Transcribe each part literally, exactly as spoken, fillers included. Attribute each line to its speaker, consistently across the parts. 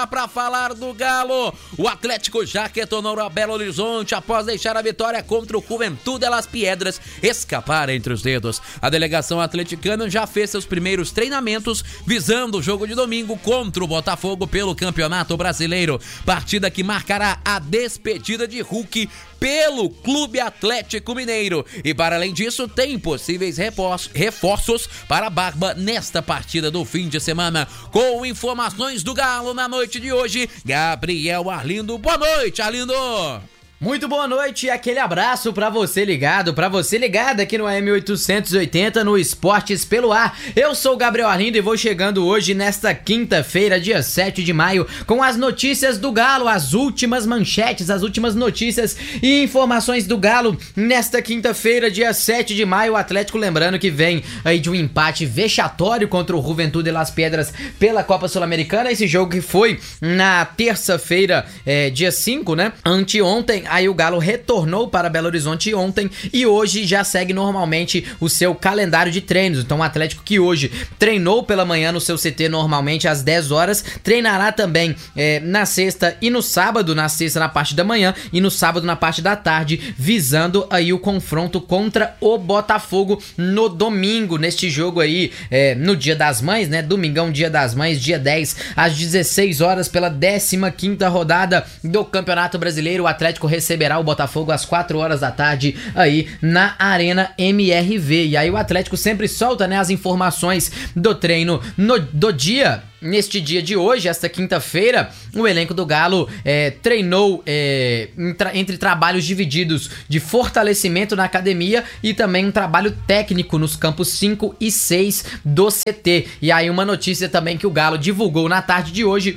Speaker 1: lá para falar do Galo. O Atlético já retornou a Belo Horizonte após deixar a vitória contra o Juventude de Las Piedras escapar entre os dedos. A delegação atleticana já fez seus primeiros treinamentos visando o jogo de domingo contra o Botafogo pelo Campeonato Brasileiro. Partida que marcará a despedida de Hulk pelo Clube Atlético Mineiro. E para além disso, tem possíveis reforços para a Barba nesta partida do fim de semana. Com informações do Galo na noite de hoje, Gabriel Arlindo. Boa noite, Arlindo!
Speaker 2: Muito boa noite e aquele abraço pra você ligado, pra você ligada aqui no A M oitocentos e oitenta no Esportes pelo Ar. Eu sou o Gabriel Arlindo e vou chegando hoje nesta quinta-feira, dia sete de maio, com as notícias do Galo, as últimas manchetes, as últimas notícias e informações do Galo nesta quinta-feira, dia sete de maio. O Atlético, lembrando que vem aí de um empate vexatório contra o Juventude de Las Piedras pela Copa Sul-Americana, esse jogo que foi na terça-feira, é, dia cinco, né, anteontem. Aí o Galo retornou para Belo Horizonte ontem e hoje já segue normalmente o seu calendário de treinos. Então o Atlético, que hoje treinou pela manhã no seu C T normalmente às dez horas, treinará também é, na sexta e no sábado, na sexta na parte da manhã e no sábado na parte da tarde, visando aí o confronto contra o Botafogo no domingo, neste jogo aí, é, no Dia das Mães, né? Domingão, Dia das Mães, dia dez, às dezesseis horas, pela décima quinta rodada do Campeonato Brasileiro. O Atlético receberá o Botafogo às quatro horas da tarde aí na Arena M R V. E aí o Atlético sempre solta, né, as informações do treino no, do dia. Neste dia de hoje, esta quinta-feira, o elenco do Galo é, treinou é, entre trabalhos divididos de fortalecimento na academia e também um trabalho técnico nos campos cinco e seis do C T. E aí uma notícia também que o Galo divulgou na tarde de hoje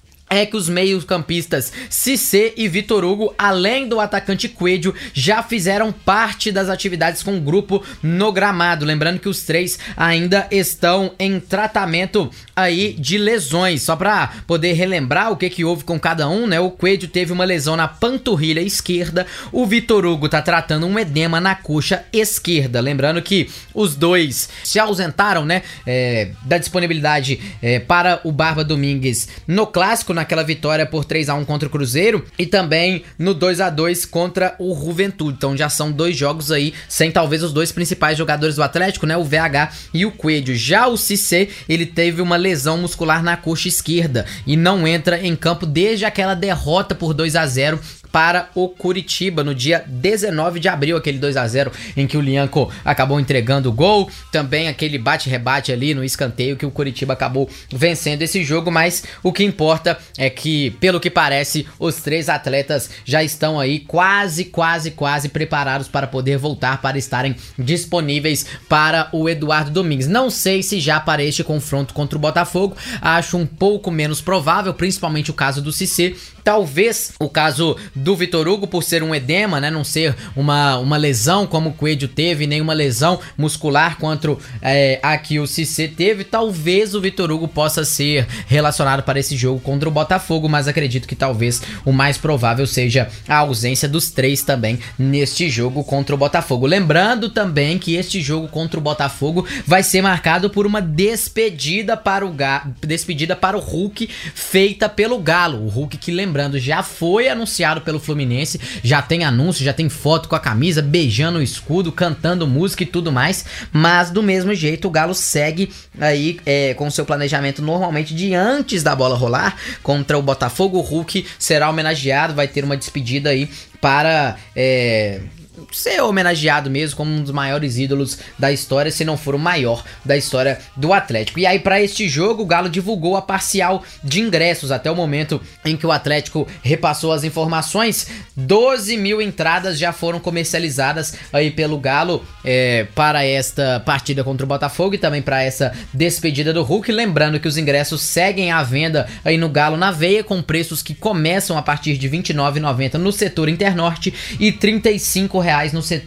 Speaker 2: é que os meio-campistas Cissé e Vitor Hugo, além do atacante Coelho, já fizeram parte das atividades com o grupo no gramado. Lembrando que os três ainda estão em tratamento aí de lesões. Só para poder relembrar o que, que houve com cada um, né? O Coelho teve uma lesão na panturrilha esquerda, o Vitor Hugo tá tratando um edema na coxa esquerda. Lembrando que os dois se ausentaram, né, é, da disponibilidade é, para o Barba Domingues no Clássico, naquela vitória por três a um contra o Cruzeiro e também no dois a dois contra o Juventude. Então já são dois jogos aí sem talvez os dois principais jogadores do Atlético, né, o V H e o Coelho. Já o Cissé, ele teve uma lesão muscular na coxa esquerda e não entra em campo desde aquela derrota por dois a zero para o Curitiba no dia dezenove de abril, aquele dois a zero em que o Lianco acabou entregando o gol, também aquele bate-rebate ali no escanteio que o Curitiba acabou vencendo esse jogo. Mas o que importa é que, pelo que parece, os três atletas já estão aí quase, quase, quase preparados para poder voltar, para estarem disponíveis para o Eduardo Domingues. Não sei se já para este confronto contra o Botafogo, acho um pouco menos provável, principalmente o caso do Cissé. Talvez o caso do Vitor Hugo, por ser um edema, né, não ser uma, uma lesão como o Coelho teve, nem uma lesão muscular quanto é, a que o Cissé teve, talvez o Vitor Hugo possa ser relacionado para esse jogo contra o Botafogo, mas acredito que talvez o mais provável seja a ausência dos três também neste jogo contra o Botafogo. Lembrando também que este jogo contra o Botafogo vai ser marcado por uma despedida para o, Ga- despedida para o Hulk feita pelo Galo. O Hulk que, lembrando, já foi anunciado pelo Fluminense, já tem anúncio, já tem foto com a camisa, beijando o escudo, cantando música e tudo mais, mas do mesmo jeito o Galo segue aí é, com o seu planejamento normalmente de antes da bola rolar contra o Botafogo. O Hulk será homenageado, vai ter uma despedida aí para é, ser homenageado mesmo como um dos maiores ídolos da história, se não for o maior da história do Atlético. E aí, para este jogo, o Galo divulgou a parcial de ingressos. Até o momento em que o Atlético repassou as informações, doze mil entradas já foram comercializadas aí pelo Galo é, para esta partida contra o Botafogo e também para essa despedida do Hulk. Lembrando que os ingressos seguem à venda aí no Galo na Veia, com preços que começam a partir de vinte e nove reais e noventa centavos no setor Internorte e trinta e cinco reais no setor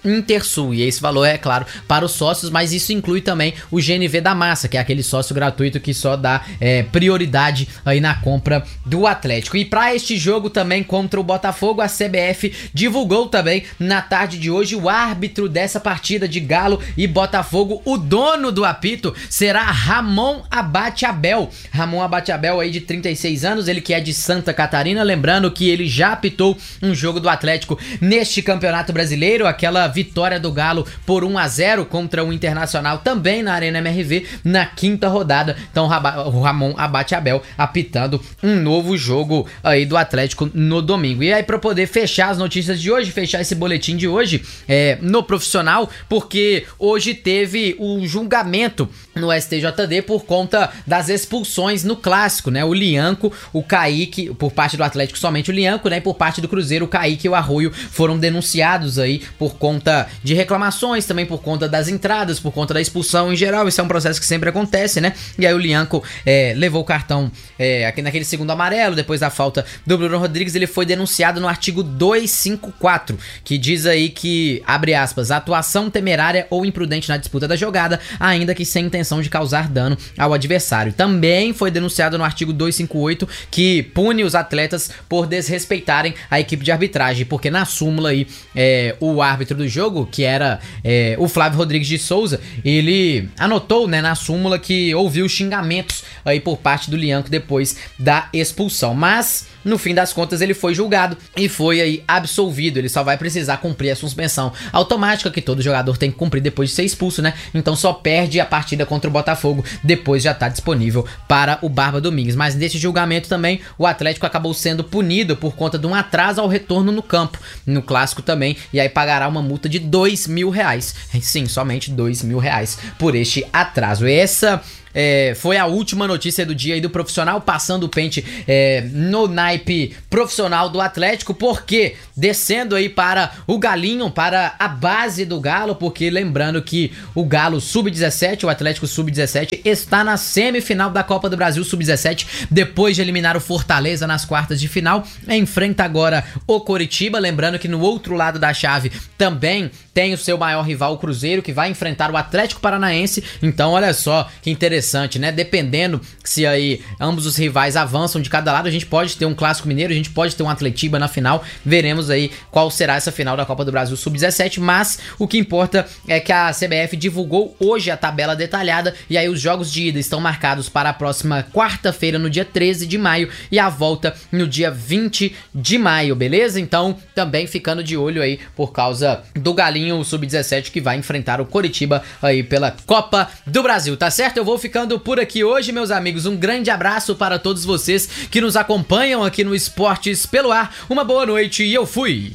Speaker 2: Intersul. E esse valor é, claro, para os sócios, mas isso inclui também o G N V da Massa, que é aquele sócio gratuito que só dá é, prioridade aí na compra do Atlético. E para este jogo também contra o Botafogo, a C B F divulgou também na tarde de hoje o árbitro dessa partida de Galo e Botafogo. O dono do apito será Ramon Abate Abel. Ramon Abate Abel aí de trinta e seis anos, ele que é de Santa Catarina, lembrando que ele já apitou um jogo do Atlético neste Campeonato Brasileiro, aquela vitória do Galo por um a zero contra o Internacional também na Arena M R V na quinta rodada. Então o Ramon Abate Abel apitando um novo jogo aí do Atlético no domingo. E aí, para poder fechar as notícias de hoje, fechar esse boletim de hoje é, no profissional, porque hoje teve o julgamento no S T J D por conta das expulsões no clássico, né? O Lianco, o Kaique, por parte do Atlético somente o Lianco, né? E por parte do Cruzeiro, o Kaique e o Arroio foram denunciados aí por conta de reclamações, também por conta das entradas, por conta da expulsão em geral. Isso é um processo que sempre acontece, né? E aí o Lianco é, levou o cartão é, aqui naquele segundo amarelo, depois da falta do Bruno Rodrigues. Ele foi denunciado no artigo duzentos e cinquenta e quatro, que diz aí que, abre aspas, atuação temerária ou imprudente na disputa da jogada, ainda que sem intenção de causar dano ao adversário. Também foi denunciado no artigo duzentos e cinquenta e oito, que pune os atletas por desrespeitarem a equipe de arbitragem, porque na súmula aí, é, o árbitro do jogo, que era é, o Flávio Rodrigues de Souza, ele anotou, né, na súmula que ouviu xingamentos aí por parte do Lianco depois da expulsão. Mas, no fim das contas, ele foi julgado e foi aí absolvido. Ele só vai precisar cumprir a suspensão automática que todo jogador tem que cumprir depois de ser expulso, né? Então só perde a partida contra o Botafogo, depois já tá disponível para o Barba Domingues. Mas nesse julgamento também, o Atlético acabou sendo punido por conta de um atraso ao retorno no campo, no clássico também, e aí pagará uma multa de dois mil reais. Sim, somente dois mil reais por este atraso. Essa É, foi a última notícia do dia aí do profissional, passando o pente é, no naipe profissional do Atlético, porque descendo aí para o Galinho, para a base do Galo, porque lembrando que o Galo sub dezessete, o Atlético sub dezessete, está na semifinal da Copa do Brasil sub dezessete, depois de eliminar o Fortaleza nas quartas de final, enfrenta agora o Coritiba, lembrando que no outro lado da chave também tem o seu maior rival, o Cruzeiro, que vai enfrentar o Atlético Paranaense. Então olha só que interessante, né? Dependendo se aí ambos os rivais avançam de cada lado, a gente pode ter um Clássico Mineiro, a gente pode ter um Atletiba na final. Veremos aí qual será essa final da Copa do Brasil sub dezessete, mas o que importa é que a C B F divulgou hoje a tabela detalhada, e aí os jogos de ida estão marcados para a próxima quarta-feira, no dia treze de maio, e a volta no dia vinte de maio, beleza? Então também ficando de olho aí por causa do Galinho sub dezessete, que vai enfrentar o Coritiba aí pela Copa do Brasil, tá certo? Eu vou ficando por aqui hoje, meus amigos. Um grande abraço para todos vocês que nos acompanham aqui no Esportes pelo Ar. Uma boa noite e eu fui!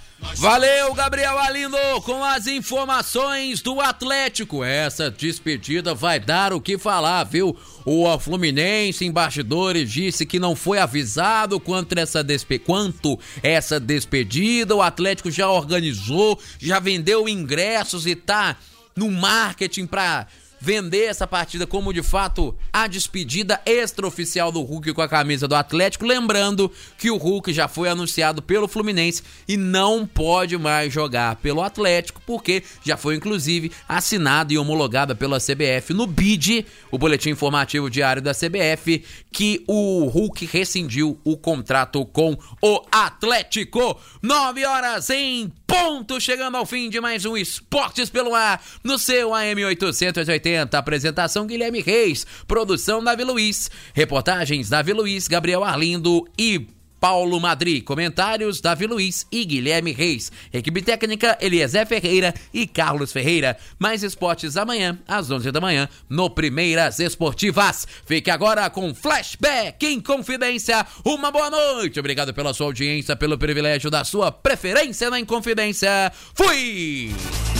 Speaker 1: Valeu, Gabriel Arlindo, com as informações do Atlético. Essa despedida vai dar o que falar, viu? O Fluminense, em bastidores, disse que não foi avisado quanto essa, despe... quanto essa despedida. O Atlético já organizou, já vendeu ingressos e tá no marketing pra vender essa partida como de fato a despedida extraoficial do Hulk com a camisa do Atlético. Lembrando que o Hulk já foi anunciado pelo Fluminense e não pode mais jogar pelo Atlético, porque já foi inclusive assinado e homologada pela C B F no B I D, o boletim informativo diário da C B F, que o Hulk rescindiu o contrato com o Atlético. Nove horas em ponto, chegando ao fim de mais um Esportes pelo Ar no seu A M oitocentos e oitenta. Apresentação Guilherme Reis, produção Davi Luiz, reportagens Davi Luiz, Gabriel Arlindo e Paulo Madri, comentários Davi Luiz e Guilherme Reis, equipe técnica Eliezer Ferreira e Carlos Ferreira. Mais esportes amanhã às onze da manhã no Primeiras Esportivas. Fique agora com Flashback em Confidência. Uma boa noite, obrigado pela sua audiência, pelo privilégio da sua preferência na Inconfidência. Fui!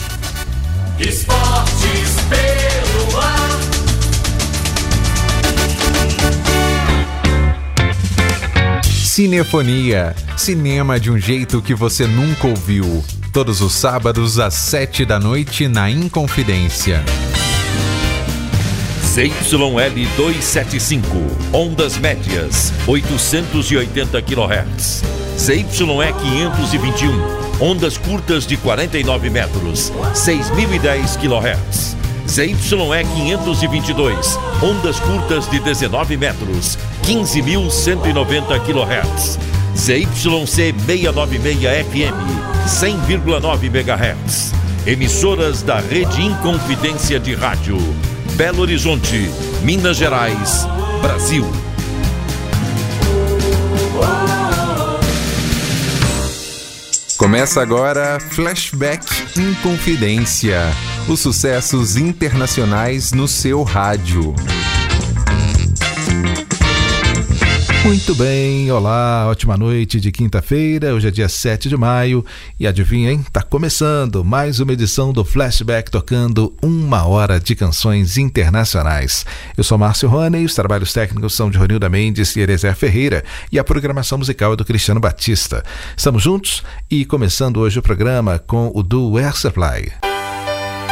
Speaker 3: Esportes pelo Ar.
Speaker 4: Cinefonia. Cinema de um jeito que você nunca ouviu. Todos os sábados às sete da noite na Inconfidência.
Speaker 5: Z Y L duzentos e setenta e cinco, ondas médias, oitocentos e oitenta quilohertz. Z Y E quinhentos e vinte e um, ondas curtas de quarenta e nove metros, seis mil e dez quilohertz. Z Y E quinhentos e vinte e dois, ondas curtas de dezenove metros, quinze mil cento e noventa quilohertz. Z Y C seiscentos e noventa e seis F M, cem vírgula nove megahertz. Emissoras da Rede Inconfidência de Rádio. Belo Horizonte, Minas Gerais, Brasil.
Speaker 4: Começa agora Flashback Inconfidência. Os sucessos internacionais no seu rádio. Muito bem, olá, ótima noite de quinta-feira, hoje é dia sete de maio e adivinha, hein? Tá começando mais uma edição do Flashback tocando uma hora de canções internacionais. Eu sou Márcio Rony, os trabalhos técnicos são de Ronilda Mendes e Eliezer Ferreira e a programação musical é do Cristiano Batista. Estamos juntos e começando hoje o programa com o duo Air Supply.